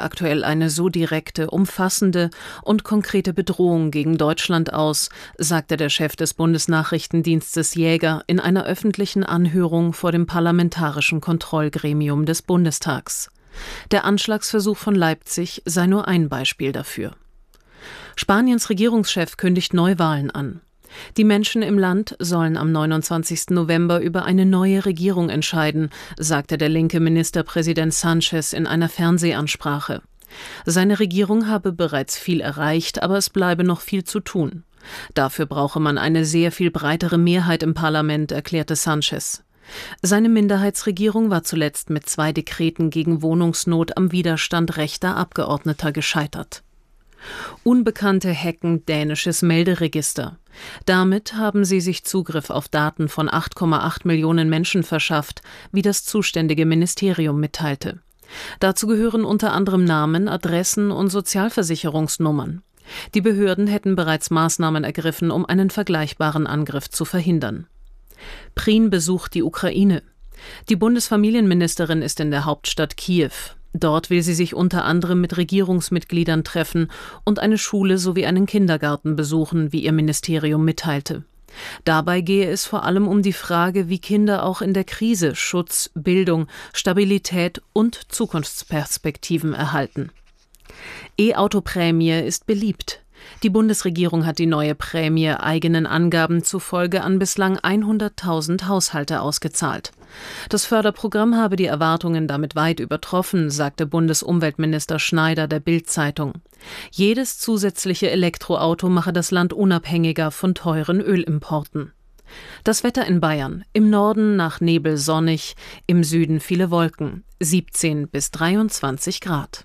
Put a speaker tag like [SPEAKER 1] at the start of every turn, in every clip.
[SPEAKER 1] aktuell eine so direkte, umfassende und konkrete Bedrohung gegen Deutschland aus, sagte der Chef des Bundesnachrichtendienstes Jäger in einer öffentlichen Anhörung vor dem Parlamentarischen Kontrollgremium des Bundestags. Der Anschlagsversuch von Leipzig sei nur ein Beispiel dafür. Spaniens Regierungschef kündigt Neuwahlen an. Die Menschen im Land sollen am 29. November über eine neue Regierung entscheiden, sagte der linke Ministerpräsident Sánchez in einer Fernsehansprache. Seine Regierung habe bereits viel erreicht, aber es bleibe noch viel zu tun. Dafür brauche man eine sehr viel breitere Mehrheit im Parlament, erklärte Sánchez. Seine Minderheitsregierung war zuletzt mit 2 Dekreten gegen Wohnungsnot am Widerstand rechter Abgeordneter gescheitert. Unbekannte hacken dänisches Melderegister. Damit haben sie sich Zugriff auf Daten von 8,8 Millionen Menschen verschafft, wie das zuständige Ministerium mitteilte. Dazu gehören unter anderem Namen, Adressen und Sozialversicherungsnummern. Die Behörden hätten bereits Maßnahmen ergriffen, um einen vergleichbaren Angriff zu verhindern. Prien besucht die Ukraine. Die Bundesfamilienministerin ist in der Hauptstadt Kiew. Dort will sie sich unter anderem mit Regierungsmitgliedern treffen und eine Schule sowie einen Kindergarten besuchen, wie ihr Ministerium mitteilte. Dabei gehe es vor allem um die Frage, wie Kinder auch in der Krise Schutz, Bildung, Stabilität und Zukunftsperspektiven erhalten. E-Auto-Prämie ist beliebt. Die Bundesregierung hat die neue Prämie eigenen Angaben zufolge an bislang 100.000 Haushalte ausgezahlt. Das Förderprogramm habe die Erwartungen damit weit übertroffen, sagte Bundesumweltminister Schneider der Bild-Zeitung. Jedes zusätzliche Elektroauto mache das Land unabhängiger von teuren Ölimporten. Das Wetter in Bayern: im Norden nach Nebel sonnig, im Süden viele Wolken, 17 bis 23 Grad.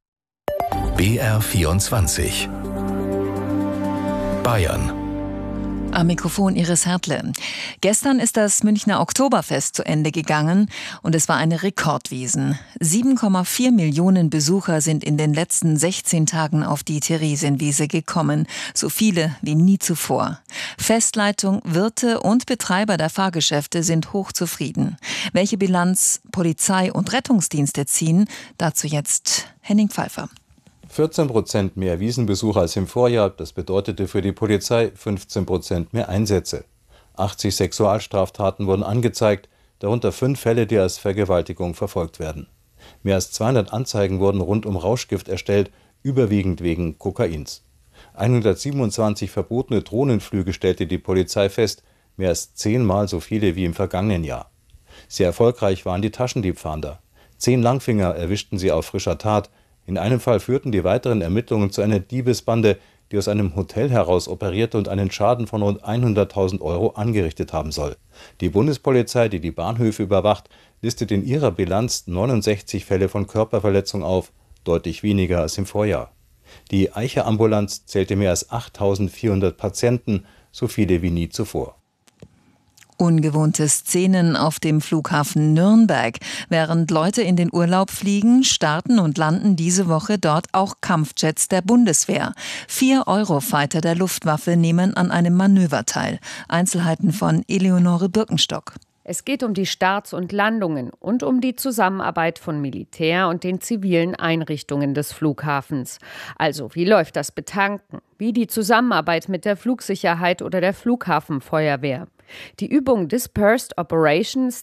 [SPEAKER 2] BR24 Bayern.
[SPEAKER 3] Am Mikrofon Iris Hertle. Gestern ist das Münchner Oktoberfest zu Ende gegangen und es war eine Rekordwiesn. 7,4 Millionen Besucher sind in den letzten 16 Tagen auf die Theresienwiese gekommen. So viele wie nie zuvor. Festleitung, Wirte und Betreiber der Fahrgeschäfte sind hochzufrieden. Welche Bilanz Polizei und Rettungsdienste ziehen, dazu jetzt Henning Pfeiffer.
[SPEAKER 4] 14% mehr Wiesenbesucher als im Vorjahr, das bedeutete für die Polizei 15% mehr Einsätze. 80 Sexualstraftaten wurden angezeigt, darunter 5 Fälle, die als Vergewaltigung verfolgt werden. Mehr als 200 Anzeigen wurden rund um Rauschgift erstellt, überwiegend wegen Kokains. 127 verbotene Drohnenflüge stellte die Polizei fest, mehr als 10-mal so viele wie im vergangenen Jahr. Sehr erfolgreich waren die Taschendiebfahnder. 10 Langfinger erwischten sie auf frischer Tat. In einem Fall führten die weiteren Ermittlungen zu einer Diebesbande, die aus einem Hotel heraus operierte und einen Schaden von rund 100.000 € angerichtet haben soll. Die Bundespolizei, die die Bahnhöfe überwacht, listet in ihrer Bilanz 69 Fälle von Körperverletzung auf, deutlich weniger als im Vorjahr. Die Eicher-Ambulanz zählte mehr als 8.400 Patienten, so viele wie nie zuvor.
[SPEAKER 3] Ungewohnte Szenen auf dem Flughafen Nürnberg. Während Leute in den Urlaub fliegen, starten und landen diese Woche dort auch Kampfjets der Bundeswehr. 4 Eurofighter der Luftwaffe nehmen an einem Manöver teil. Einzelheiten von Eleonore Birkenstock.
[SPEAKER 5] Es geht um die Starts und Landungen und um die Zusammenarbeit von Militär und den zivilen Einrichtungen des Flughafens. Also, wie läuft das Betanken? Wie die Zusammenarbeit mit der Flugsicherheit oder der Flughafenfeuerwehr? Die Übung Dispersed Operations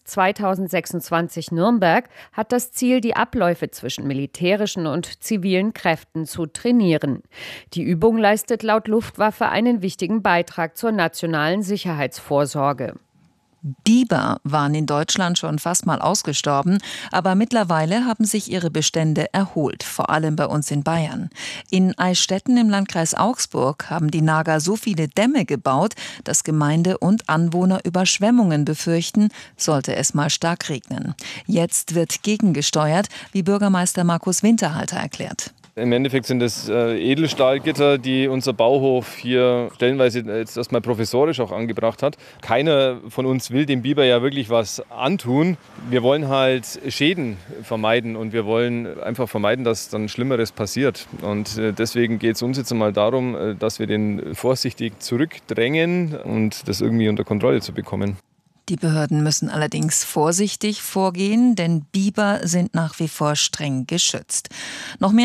[SPEAKER 5] 2026 Nürnberg hat das Ziel, die Abläufe zwischen militärischen und zivilen Kräften zu trainieren. Die Übung leistet laut Luftwaffe einen wichtigen Beitrag zur nationalen Sicherheitsvorsorge.
[SPEAKER 3] Biber waren in Deutschland schon fast mal ausgestorben, aber mittlerweile haben sich ihre Bestände erholt, vor allem bei uns in Bayern. In Eichstätten im Landkreis Augsburg haben die Nager so viele Dämme gebaut, dass Gemeinde und Anwohner Überschwemmungen befürchten, sollte es mal stark regnen. Jetzt wird gegengesteuert, wie Bürgermeister Markus Winterhalter erklärt.
[SPEAKER 6] Im Endeffekt sind es Edelstahlgitter, die unser Bauhof hier stellenweise jetzt erstmal provisorisch auch angebracht hat. Keiner von uns will dem Biber ja wirklich was antun. Wir wollen halt Schäden vermeiden und wir wollen einfach vermeiden, dass dann Schlimmeres passiert. Und deswegen geht es uns jetzt einmal darum, dass wir den vorsichtig zurückdrängen und das irgendwie unter Kontrolle zu bekommen.
[SPEAKER 3] Die Behörden müssen allerdings vorsichtig vorgehen, denn Biber sind nach wie vor streng geschützt. Noch mehr